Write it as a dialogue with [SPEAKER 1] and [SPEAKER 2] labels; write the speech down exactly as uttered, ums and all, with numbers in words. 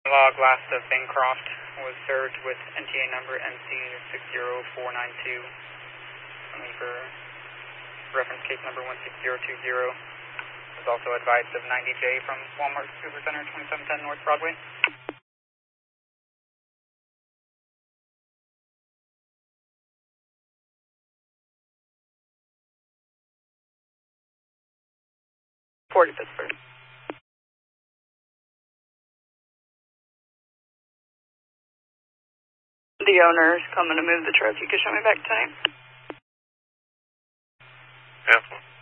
[SPEAKER 1] Log last of Bancroft was served with N T A number N C six zero four nine two. For reference case number one six zero two zero. Was also advised of ninety J from Walmart Supercenter, twenty-seven ten North Broadway. forty Pittsburgh. The owner's coming to move the truck. You can show me back tonight.
[SPEAKER 2] Yes,